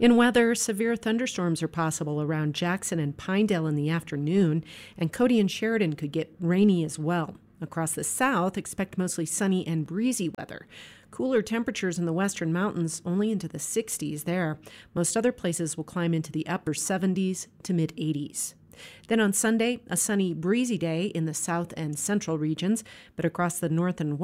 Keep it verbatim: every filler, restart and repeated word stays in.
In weather, severe thunderstorms are possible around Jackson and Pinedale in the afternoon, and Cody and Sheridan could get rainy as well. Across the south, expect mostly sunny and breezy weather. Cooler temperatures in the western mountains, only into the sixties there. Most other places will climb into the upper seventies to mid eighties. Then on Sunday, a sunny, breezy day in the south and central regions, but across the north and